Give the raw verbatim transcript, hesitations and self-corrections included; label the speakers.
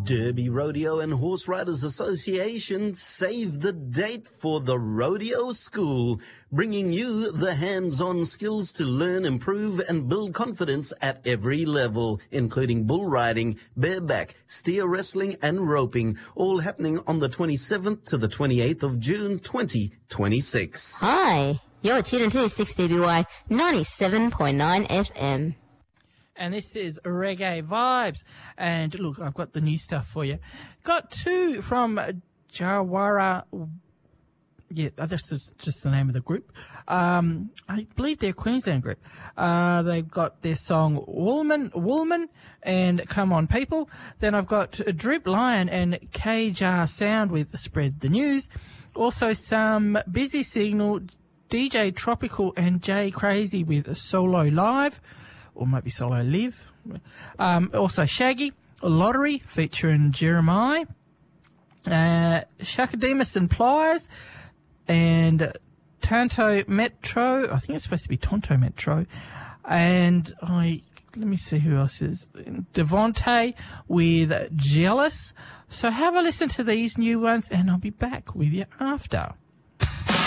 Speaker 1: Derby Rodeo and Horse Riders Association save the date for the Rodeo School, bringing you the hands-on skills to learn, improve, and build confidence at every level, including bull riding, bareback, steer wrestling, and roping, all happening on the twenty-seventh to the twenty-eighth of June, twenty twenty-six.
Speaker 2: Hi, you're tuned into six D B Y ninety-seven point nine F M.
Speaker 3: And this is Reggae Vibes. And look, I've got the new stuff for you. Got two from Jawara. Yeah, that's just, just the name of the group. Um, I believe they're a Queensland group. Uh, they've got their song Woolman, Woolman and Come On People. Then I've got Drip Lion and K J Sound with Spread the News. Also some Busy Signal, D J Tropical and Jay Crazy with Solo Live. Or might be Solo Live. Um, also Shaggy, Lottery featuring Jeremiah, uh, Shakademus and Pliers, and Tanto Metro. I think it's supposed to be Tonto Metro. And I, let me see who else is. Devontae with Jealous. So have a listen to these new ones and I'll be back with you after.